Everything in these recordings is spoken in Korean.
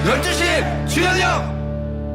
12시 주현영.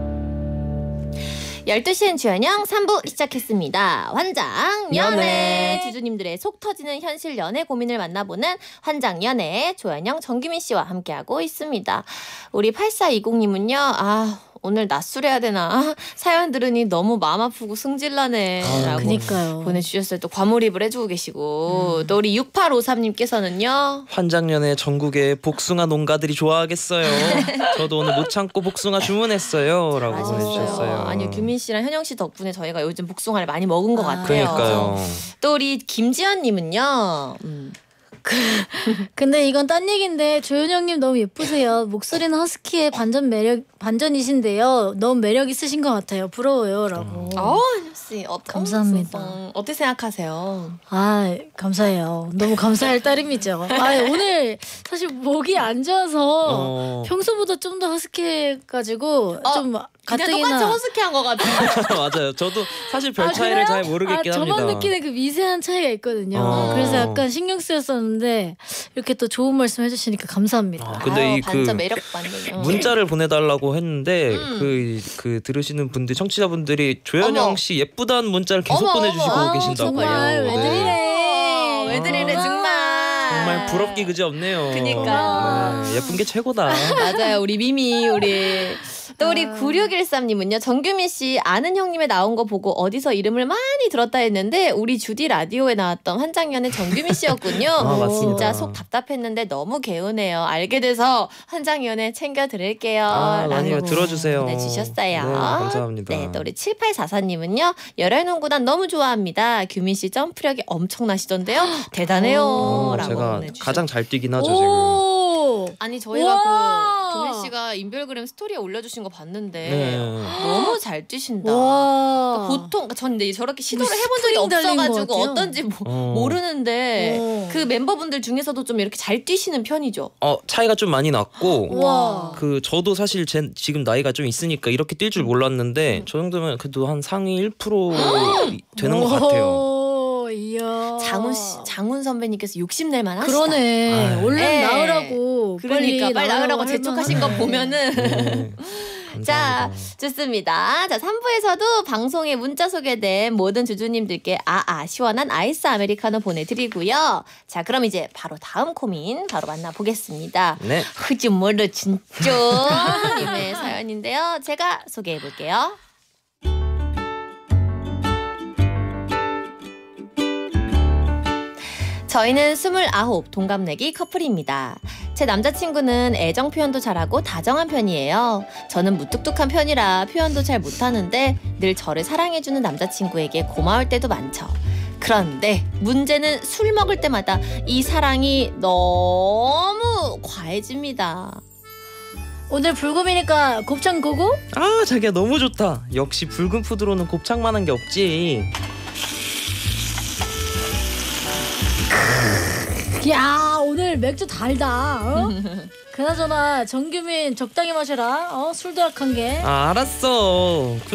12시엔 주현영 3부 시작했습니다. 환장 연애. 주주님들의 속 터지는 현실 연애 고민을 만나보는 환장 연애 조현영 정규민 씨와 함께하고 있습니다. 우리 8420님은요. 오늘 낮술해야 되나? 사연 들으니 너무 마음 아프고 승질나네 라고 그니까요. 보내주셨어요. 또 과몰입을 해주고 계시고 또 우리 6853님께서는요. 환장연애 전국의 복숭아 농가들이 좋아하겠어요. 저도 오늘 못 참고 복숭아 주문했어요 라고 보내주셨어요. 아니요, 규민 씨랑 현영 씨 덕분에 저희가 요즘 복숭아를 많이 먹은 것 같아요. 그러니까요. 또 우리 김지연님은요. 근데 이건 딴 얘기인데 조현영님 너무 예쁘세요. 목소리는 허스키의 반전이신데요. 너무 매력 있으신 것 같아요. 부러워요라고. 씨, 감사합니다. 어떻게 생각하세요? 감사해요. 너무 감사할 따름이죠. 오늘 사실 목이 안 좋아서 평소보다 좀 더 허스키해가지고 좀 그냥 똑같이 허스키한 것 같아요. 맞아요. 저도 사실 별 차이를 잘 모르겠긴 합니다. 저만 느끼는 그 미세한 차이가 있거든요. 그래서 약간 신경 쓰였었는데 이렇게 또 좋은 말씀 해주시니까 감사합니다. 근데 반전 매력 받는 문자를 보내달라고 했는데 그 들으시는 분들 청취자분들이 조현영 씨 예쁘다는 문자를 계속 보내주시고 계신다고요. 정말 왜 드리래 정말 부럽기 그지 없네요. 그니까 예쁜 게 최고다. 맞아요. 우리 미미 또 우리 9613님은요. 정규민 씨 아는 형님에 나온 거 보고 어디서 이름을 많이 들었다 했는데 우리 주디 라디오에 나왔던 환장연의 정규민 씨였군요. 진짜 속 답답했는데 너무 개운해요. 알게 돼서 환장연애 챙겨드릴게요. 많이 들어주세요. 보내주셨어요. 네, 감사합니다. 네, 또 우리 7844님은요. 열혈농구단 너무 좋아합니다. 규민 씨 점프력이 엄청나시던데요. 대단해요. 라고 제가 보내주셨어요. 가장 잘 뛰긴 하죠 지금. 아니 저희가 규민 씨가 인별그램 스토리에 올려주신 거 봤는데 너무 잘 뛰신다. 그러니까 보통 전 근데 저렇게 시도를 해본 적이 없어가지고 어떤지 모르는데 그 멤버분들 중에서도 좀 이렇게 잘 뛰시는 편이죠. 차이가 좀 많이 났고 저도 사실 지금 나이가 좀 있으니까 이렇게 뛸 줄 몰랐는데 저 정도면 그래도 한 상위 1% 되는 것 같아요. 이야. 장훈 선배님께서 욕심낼 만하시다. 그러네. 얼른 나으라고. 그러니까 빨리 나으라고 재촉하신 거 보면은. 자, 감사합니다. 좋습니다. 자, 3부에서도 방송에 문자 소개된 모든 주주님들께 시원한 아이스 아메리카노 보내드리고요. 자, 그럼 이제 바로 다음 고민 바로 만나보겠습니다. 네. 흐즈머르 진짜 님의 사연인데요. 제가 소개해볼게요. 저희는 29 동갑내기 커플입니다. 제 남자친구는 애정 표현도 잘하고 다정한 편이에요. 저는 무뚝뚝한 편이라 표현도 잘 못하는데 늘 저를 사랑해주는 남자친구에게 고마울 때도 많죠. 그런데 문제는 술 먹을 때마다 이 사랑이 너무 과해집니다. 오늘 불금이니까 곱창 고고? 자기야 너무 좋다. 역시 붉은 푸드로는 곱창만한 게 없지. 야, 오늘 맥주 달다. 그나저나 정규민 적당히 마셔라. 술도 약한 게. 알았어.